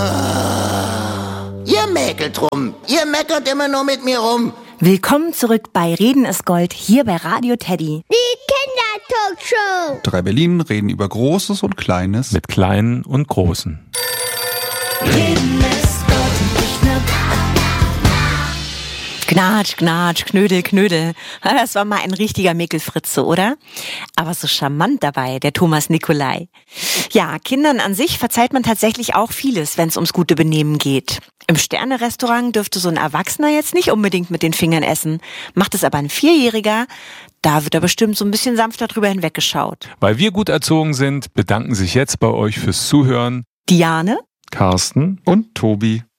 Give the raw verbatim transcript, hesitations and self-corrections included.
Ihr mäkelt rum. Ihr meckert immer nur mit mir rum. Willkommen zurück bei Reden ist Gold, hier bei Radio Teddy. Die Kindertalkshow. Drei Berlin reden über Großes und Kleines. Mit Kleinen und Großen. Reden ist Gold und nicht nur Gnatsch, Gnatsch, Knödel, Knödel. Das war mal ein richtiger Mäkelfritze, oder? Aber so charmant dabei, der Thomas Nicolai. Ja, Kindern an sich verzeiht man tatsächlich auch vieles, wenn es ums gute Benehmen geht. Im Sterne-Restaurant dürfte so ein Erwachsener jetzt nicht unbedingt mit den Fingern essen. Macht es aber ein Vierjähriger, da wird er bestimmt so ein bisschen sanfter drüber hinweggeschaut. Weil wir gut erzogen sind, bedanken sich jetzt bei euch fürs Zuhören Diane, Carsten und Tobi.